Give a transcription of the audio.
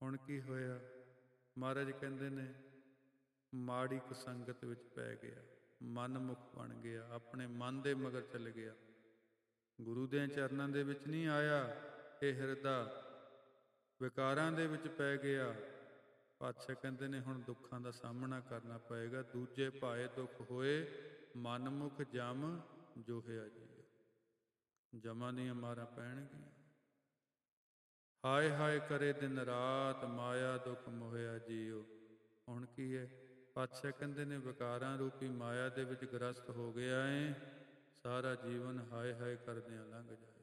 ਹੁਣ ਕੀ ਹੋਇਆ? ਮਹਾਰਾਜ ਕਹਿੰਦੇ ਨੇ ਮਾੜੀ ਕੁਸੰਗਤ ਵਿੱਚ ਪੈ ਗਿਆ, ਮਨ ਮੁਖ ਬਣ ਗਿਆ, ਆਪਣੇ ਮਨ ਦੇ ਮਗਰ ਚੱਲ ਗਿਆ, ਗੁਰੂ ਦੇ ਚਰਨਾਂ ਦੇ ਵਿੱਚ ਨਹੀਂ ਆਇਆ। ਇਹ ਹਿਰਦਾ ਵਿਕਾਰਾਂ ਦੇ ਵਿੱਚ ਪੈ ਗਿਆ। ਪਾਤਸ਼ਾਹ ਕਹਿੰਦੇ ਨੇ ਹੁਣ ਦੁੱਖਾਂ ਦਾ ਸਾਹਮਣਾ ਕਰਨਾ ਪਏਗਾ। ਦੂਜੇ ਭਾਏ ਦੁੱਖ ਹੋਏ, ਮਨਮੁਖ ਜਮ ਜੋਹਿਆ ਜੀ। ਜਮਾਂ ਦੀਆਂ ਮਾਰਾਂ ਪੈਣਗੀਆਂ। ਹਾਏ ਹਾਏ ਕਰੇ ਦਿਨ ਰਾਤ, ਮਾਇਆ ਦੁੱਖ ਮੋਹਿਆ ਜੀਓ। ਹੁਣ ਕੀ ਹੈ? ਪਾਤਸ਼ਾਹ ਕਹਿੰਦੇ ਨੇ ਵਿਕਾਰਾਂ ਰੂਪੀ ਮਾਇਆ ਦੇ ਵਿੱਚ ਗ੍ਰਸਤ ਹੋ ਗਿਆ ਏ, ਸਾਰਾ ਜੀਵਨ ਹਾਏ ਹਾਏ ਕਰਦਿਆਂ ਲੰਘ ਜਾਏ।